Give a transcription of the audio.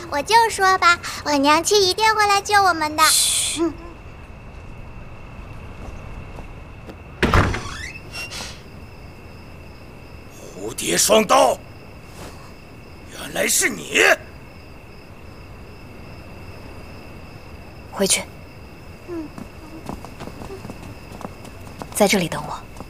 我就说吧，我娘亲一定会来救我们的。 蝴蝶双刀，原来是你！ 回去，在这里等我。